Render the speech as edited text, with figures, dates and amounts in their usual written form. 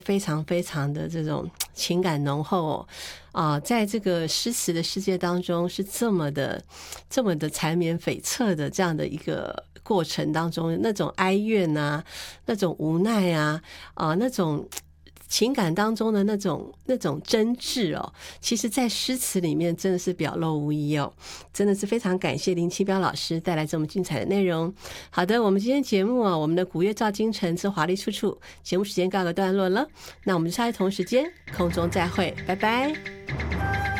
非常非常的这种情感浓厚在这个诗词的世界当中是这么的缠绵悱恻的这样的一个过程当中，那种哀怨啊，那种无奈啊，那种情感当中的那种真挚其实在诗词里面真的是表露无遗真的是非常感谢林启标老师带来这么精彩的内容。好的，我们今天节目我们的古乐照京城之华丽处处节目时间告个段落了，那我们下一同时间空中再会，拜拜。